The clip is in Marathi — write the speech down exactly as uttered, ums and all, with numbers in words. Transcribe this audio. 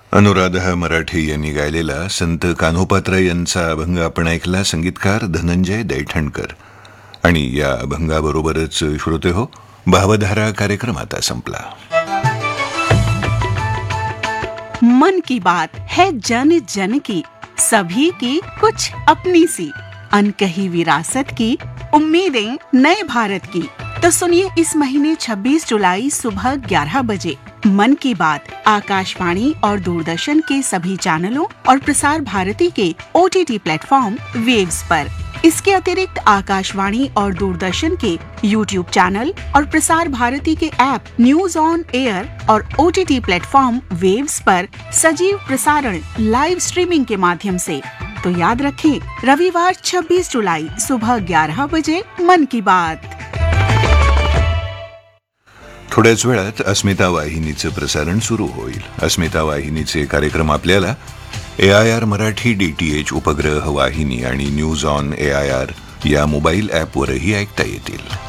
अनुराधा मराठे यांनी गायलेला संत कान्होपात्रा यांचा अभंग आपण ऐकला. संगीतकार धनंजय दैठणकर. आणि या अभंगाबरोबरच श्रोते हो, भावधारा कार्यक्रम आता संपला. मन की बात है जन जन की, सभी की कुछ अपनी सी, अनकही विरासत की, उम्मीदें नए भारत की. तो सुनिए इस महीने छब्बीस जुलाई सुबह ग्यारह बजे मन की बात आकाशवाणी और दूरदर्शन के सभी चैनलों और प्रसार भारती के ओटीटी प्लेटफॉर्म वेव्स पर. इसके अतिरिक्त आकाशवाणी और दूरदर्शन के यूट्यूब चैनल और प्रसार भारती के ऐप न्यूज ऑन एयर और ओटीटी प्लेटफॉर्म वेव्स पर सजीव प्रसारण लाइव स्ट्रीमिंग के माध्यम से. तो याद रखें, रविवार छब्बीस जुलाई सुबह ग्यारह बजे मन की बात. थोड्याच वेळात अस्मिता वाहिनीचं प्रसारण सुरू होईल. अस्मिता वाहिनीचे कार्यक्रम आपल्याला ए आय आर मराठी डीटीएच उपग्रह वाहिनी आणि news on A I R या मोबाईल ॲपवरही ऐकता येतील.